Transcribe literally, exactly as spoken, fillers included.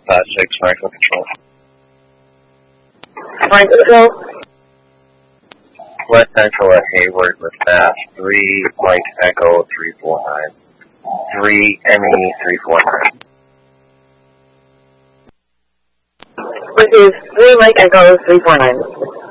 Five six, Franklin Control. Franklin Control. West Central at Hayward with fast three, Mike Echo three four nine. Three Emmy three four nine. Which is three Mike Echo three four nine.